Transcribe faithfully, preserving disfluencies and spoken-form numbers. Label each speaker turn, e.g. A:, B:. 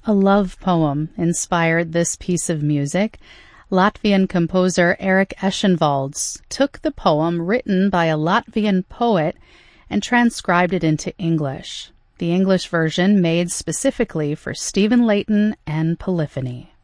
A: A love poem inspired this piece of music. Latvian composer Erik Eschenvalds took the poem written by a Latvian poet and transcribed it into English. The English version made specifically for Stephen Layton and Polyphony.